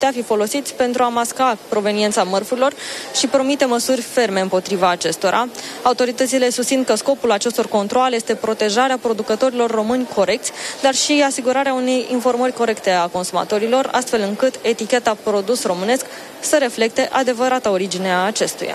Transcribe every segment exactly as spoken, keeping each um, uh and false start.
fi folosiți pentru a masca proveniența mărfurilor și promite măsuri ferme împotriva acestora. Autoritățile susțin că scopul acestor controale este protejarea producătorilor români corecți, dar și asigurarea unei informări corecte a consumatorilor, astfel încât eticheta produs românesc să reflecte adevărata origine a acestuia.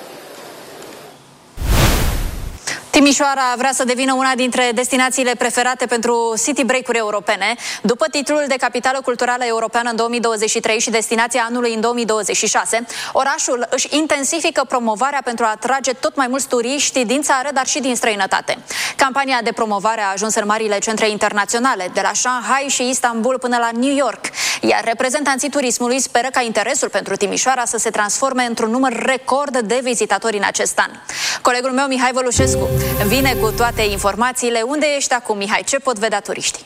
Timișoara vrea să devină una dintre destinațiile preferate pentru city break-uri europene, după titlul de capitală culturală europeană în două mii douăzeci și trei și destinația anului în două mii douăzeci și șase. Orașul își intensifică promovarea pentru a atrage tot mai mulți turiști din țară, dar și din străinătate. Campania de promovare a ajuns în marile centre internaționale, de la Shanghai și Istanbul până la New York, iar reprezentanții turismului speră ca interesul pentru Timișoara să se transforme într-un număr record de vizitatori în acest an. Colegul meu, Mihai Vălușescu, vine cu toate informațiile. Unde ești acum, Mihai? Ce pot vedea turiștii?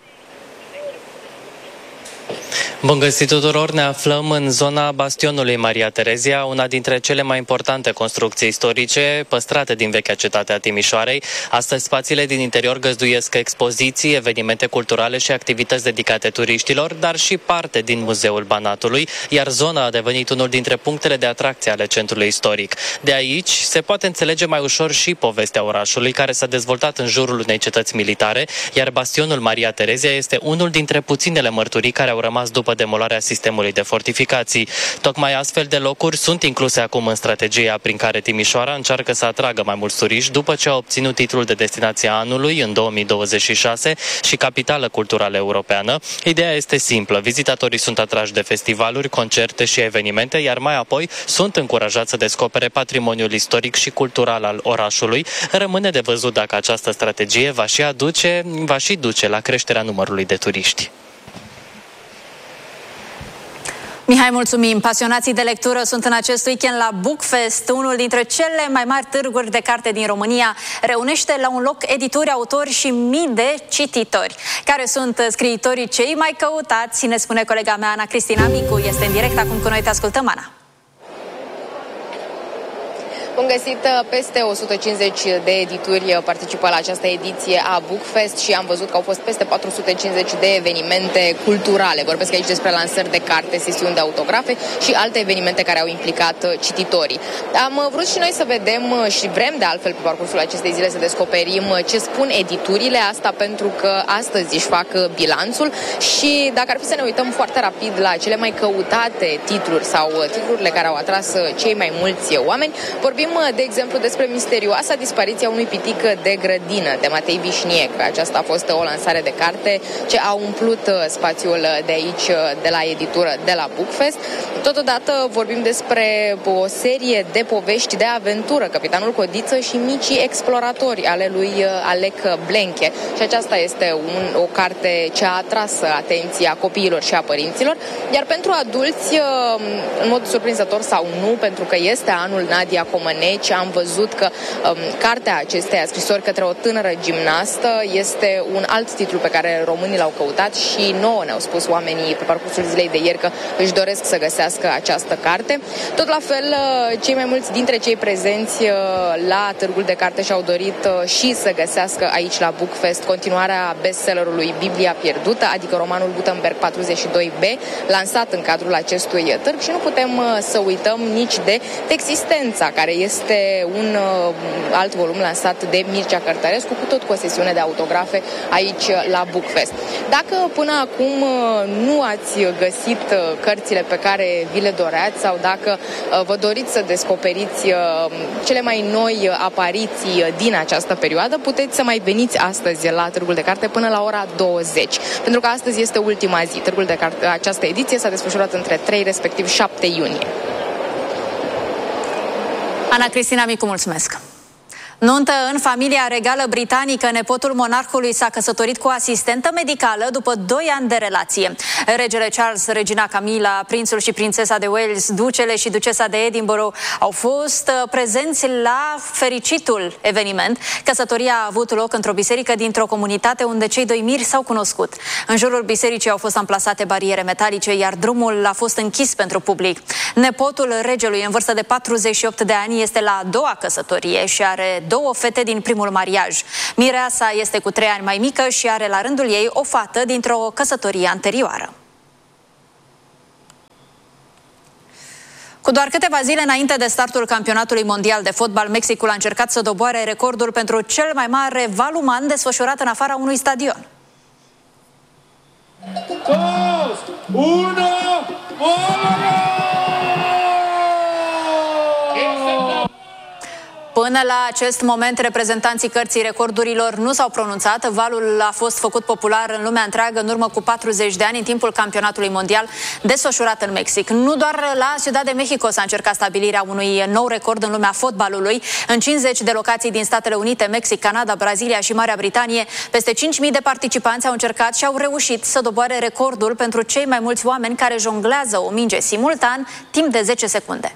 Bun găsit tuturor! Ne aflăm în zona Bastionului Maria Terezia, una dintre cele mai importante construcții istorice păstrate din vechea cetate a Timișoarei. Astăzi, spațiile din interior găzduiesc expoziții, evenimente culturale și activități dedicate turiștilor, dar și parte din Muzeul Banatului, iar zona a devenit unul dintre punctele de atracție ale centrului istoric. De aici se poate înțelege mai ușor și povestea orașului, care s-a dezvoltat în jurul unei cetăți militare, iar Bastionul Maria Terezia este unul dintre puținele mărturii care au rămas după demolarea sistemului de fortificații. Tocmai astfel de locuri sunt incluse acum în strategia prin care Timișoara încearcă să atragă mai mulți turiști după ce a obținut titlul de destinație a anului în două mii douăzeci și șase și capitală culturală europeană. Ideea este simplă. Vizitatorii sunt atrași de festivaluri, concerte și evenimente, iar mai apoi sunt încurajați să descopere patrimoniul istoric și cultural al orașului. Rămâne de văzut dacă această strategie va și aduce, va și duce la creșterea numărului de turiști. Mihai, mulțumim! Pasionații de lectură sunt în acest weekend la Bookfest, unul dintre cele mai mari târguri de carte din România. Reunește la un loc editori, autori și mii de cititori. Care sunt scriitorii cei mai căutați? Ne spune colega mea, Ana Cristina Micu. Este în direct acum cu noi. Te ascultăm, Ana. Bun găsit! Peste o sută cincizeci de edituri participă la această ediție a Bookfest și am văzut că au fost peste patru sute cincizeci de evenimente culturale. Vorbesc aici despre lansări de carte, sesiuni de autografe și alte evenimente care au implicat cititorii. Am vrut și noi să vedem și vrem de altfel pe parcursul acestei zile să descoperim ce spun editurile, asta pentru că astăzi își fac bilanțul și dacă ar fi să ne uităm foarte rapid la cele mai căutate titluri sau titlurile care au atras cei mai mulți oameni, vorbim de exemplu despre misterioasa dispariția unui pitic de grădină de Matei Vișniec. Aceasta a fost o lansare de carte ce a umplut spațiul de aici, de la editură, de la Bookfest. Totodată vorbim despre o serie de povești de aventură, Capitanul Codiță și Micii exploratori ale lui Alec Blenche. Și aceasta este un, o carte ce a atras atenția copiilor și a părinților. Iar pentru adulți, în mod surprinzător sau nu, pentru că este anul Nadia Comăneci, am văzut că um, cartea acesteia, Scrisori către o tânără gimnastă, este un alt titlu pe care românii l-au căutat și nouă ne-au spus oamenii pe parcursul zilei de ieri că își doresc să găsească această carte. Tot la fel, cei mai mulți dintre cei prezenți la târgul de carte și-au dorit și să găsească aici la Bookfest continuarea bestsellerului Biblia pierdută, adică romanul Gutenberg patruzeci și doi B, lansat în cadrul acestui târg, și nu putem să uităm nici de Texistența, care este un alt volum lansat de Mircea Cărtărescu, cu tot cu o sesiune de autografe aici la Bookfest. Dacă până acum nu ați găsit cărțile pe care vi le doreați sau dacă vă doriți să descoperiți cele mai noi apariții din această perioadă, puteți să mai veniți astăzi la Târgul de Carte până la ora douăzeci. Pentru că astăzi este ultima zi. Târgul de Carte, această ediție s-a desfășurat între trei, respectiv șapte iunie. Ana Cristina Micu, mulțumesc! Nuntă în familia regală britanică. Nepotul monarhului s-a căsătorit cu o asistentă medicală după doi ani de relație. Regele Charles, regina Camilla, prințul și prințesa de Wales, ducele și ducesa de Edinburgh au fost prezenți la fericitul eveniment. Căsătoria a avut loc într-o biserică dintr-o comunitate unde cei doi miri s-au cunoscut. În jurul bisericii au fost amplasate bariere metalice, iar drumul a fost închis pentru public. Nepotul regelui, în vârstă de patruzeci și opt de ani, este la a doua căsătorie și are două fete din primul mariaj. Mireasa este cu trei ani mai mică și are la rândul ei o fată dintr-o căsătorie anterioară. Cu doar câteva zile înainte de startul campionatului mondial de fotbal, Mexicul a încercat să doboare recordul pentru cel mai mare val uman desfășurat în afara unui stadion. Dos, uno, Până la acest moment, reprezentanții Cărții Recordurilor nu s-au pronunțat. Valul a fost făcut popular în lumea întreagă în urmă cu patruzeci de ani, în timpul campionatului mondial desfășurat în Mexic. Nu doar la Ciudad de Mexico s-a încercat stabilirea unui nou record în lumea fotbalului. În cincizeci de locații din Statele Unite, Mexic, Canada, Brazilia și Marea Britanie, peste cinci mii de participanți au încercat și au reușit să doboare recordul pentru cei mai mulți oameni care jonglează o minge simultan timp de zece secunde.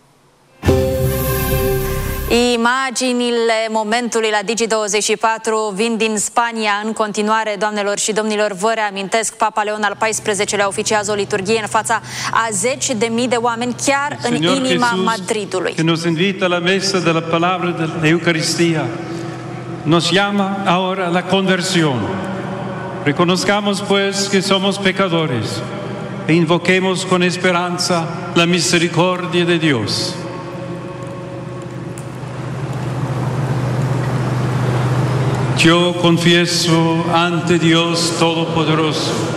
Imaginile momentului la Digi douăzeci și patru vin din Spania în continuare, doamnelor și domnilor. Vă reamintesc, Papa Leon al paisprezecelea oficiază o liturghie în fața a zeci de mii de oameni chiar în Señor inima Jesús, Madridului. Que nos invita a la mesa de la palabra de la Eucaristía, nos llama ahora a la conversión. Reconozcamos pues que somos pecadores e invoquemos con esperanza la misericordia de Dios. Yo confieso ante Dios Todopoderoso